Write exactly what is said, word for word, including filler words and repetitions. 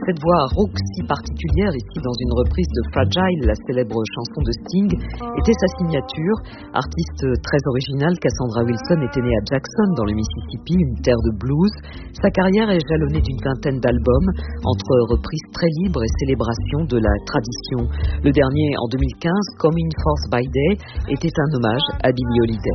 Cette voix rauque si particulière, ici dans une reprise de Fragile, la célèbre chanson de Sting, était sa signature. Artiste très originale, Cassandra Wilson était née à Jackson, dans le Mississippi, une terre de blues. Sa carrière est jalonnée d'une vingtaine d'albums, entre reprises très libres et célébrations de la tradition. Le dernier, en deux mille quinze, Coming Forth by Day, était un hommage à Billie Holiday.